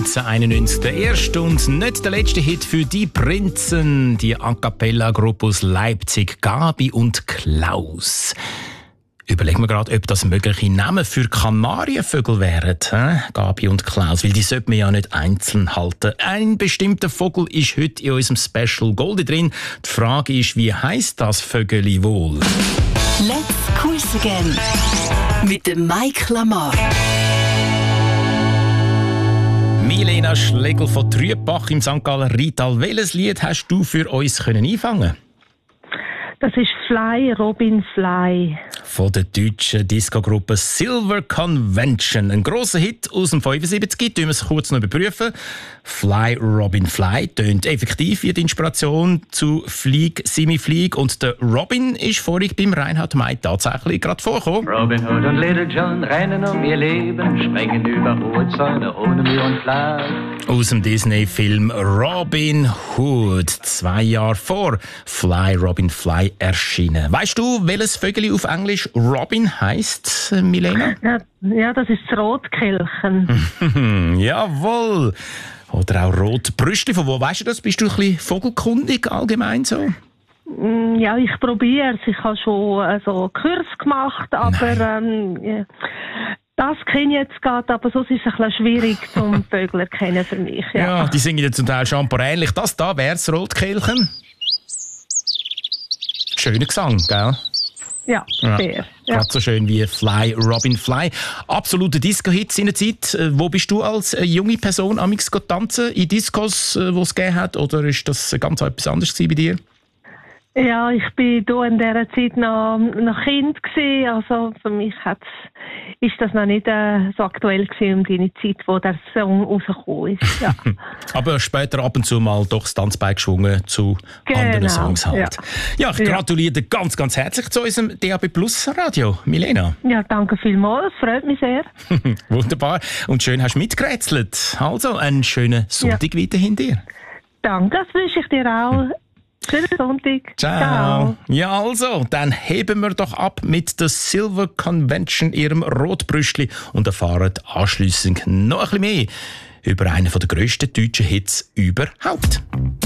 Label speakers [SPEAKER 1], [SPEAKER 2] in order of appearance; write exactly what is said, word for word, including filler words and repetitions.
[SPEAKER 1] neunzehnhunderteinundneunzig der erste und nicht der letzte Hit für die Prinzen, die A-Cappella-Gruppe aus Leipzig, Gabi und Klaus. Überlegen wir gerade, ob das mögliche Namen für Kanarienvögel wären, he? Gabi und Klaus, weil die sollten wir ja nicht einzeln halten. Ein bestimmter Vogel ist heute in unserem Special Goldie drin. Die Frage ist, wie heisst das Vögeli wohl?
[SPEAKER 2] Let's Quiz Again mit dem Mike Lamar.
[SPEAKER 1] Milena Schlegel von Trübach im Sankt Galler Rital. Welches Lied hast du für uns können einfangen?
[SPEAKER 3] Das ist Fly, Robin Fly.
[SPEAKER 1] Von der deutschen Disco-Gruppe Silver Convention. Ein grosser Hit aus dem fünfundsiebzig. Tun wir es kurz noch überprüfen. Fly, Robin Fly tönt effektiv wie die Inspiration zu Flieg, Simi Flieg. Und der Robin ist vorhin beim Reinhard May tatsächlich gerade vorgekommen.
[SPEAKER 4] Robin Hood und Little John rennen um ihr Leben, springen über hohe Zäune ohne Mühe und Fleiß.
[SPEAKER 1] Aus dem Disney-Film Robin Hood, zwei Jahre vor Fly, Robin Fly erschienen. Weißt du, welches Vögel auf Englisch Robin heisst, Milena?
[SPEAKER 3] Ja, ja, das ist das Rotkehlchen.
[SPEAKER 1] Jawohl. Oder auch Rotbrüstli. Von wo weißt du das? Bist du ein bisschen vogelkundig allgemein so?
[SPEAKER 3] Ja, ich probiere es. Ich habe schon also, Kurs gemacht, aber ähm, ja, das kenne ich jetzt gerade, aber sonst ist es ein bisschen schwierig zum Vögel erkennen für mich. Ja,
[SPEAKER 1] ja, die singen ja zum Teil Champer ähnlich. Das da wäre das Rotkehlchen. Schöner Gesang, gell?
[SPEAKER 3] Ja, sehr. Ja.
[SPEAKER 1] Gerade so schön wie Fly, Robin Fly. Absolute Disco-Hit seiner Zeit. Wo bist du als junge Person amigs tanzen? In Discos, die es gegeben hat? Oder ist das ganz etwas anderes bei dir?
[SPEAKER 3] Ja, ich war in dieser Zeit noch, noch Kind gewesen. Also für mich hat's, ist das noch nicht äh, so aktuell gewesen um die Zeit, wo der Song rausgekommen ist. Ja.
[SPEAKER 1] Aber später ab und zu mal doch das Tanzbein geschwungen zu
[SPEAKER 3] genau,
[SPEAKER 1] anderen Songs halt. Ja, ja ich
[SPEAKER 3] ja.
[SPEAKER 1] gratuliere dir ganz, ganz herzlich zu unserem D A B Plus Radio, Milena.
[SPEAKER 3] Ja, danke vielmals. Freut mich sehr.
[SPEAKER 1] Wunderbar. Und schön hast du mitgerätselt. Also, einen schönen Sonntag ja. weiterhin dir.
[SPEAKER 3] Danke, das wünsche ich dir auch. Schönen Sonntag.
[SPEAKER 1] Ciao. Ciao. Ja, also, dann heben wir doch ab mit der Silver Convention, ihrem Rotbrüstli, und erfahren anschliessend noch ein bisschen mehr über einen der grössten deutschen Hits überhaupt.